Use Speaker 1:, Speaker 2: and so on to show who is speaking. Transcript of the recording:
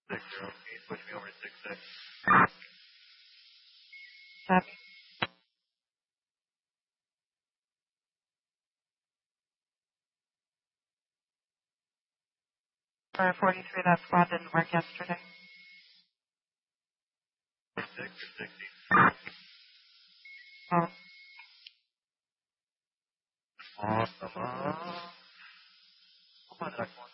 Speaker 1: 60. Can you switch me over to 66?
Speaker 2: Copy. 43, that squad didn't work yesterday.
Speaker 1: 6 or 60?
Speaker 2: Oh.
Speaker 1: Awesome. Come on, next one.